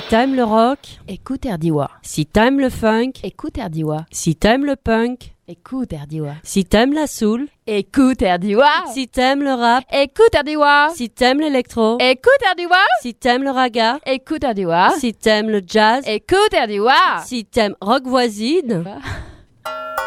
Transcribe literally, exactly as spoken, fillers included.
t'aimes le rock, écoute Erdiwa. si t'aimes le funk, Écoute Erdiwa. si t'aimes le punk, Écoute Erdiwa. si t'aimes la soul, Écoute Erdiwa. si t'aimes le rap, Écoute Erdiwa. si t'aimes l'électro, Écoute Erdiwa. si t'aimes le raga, Écoute Erdiwa. si t'aimes le jazz, Écoute Erdiwa. si t'aimes rock voisine, Va.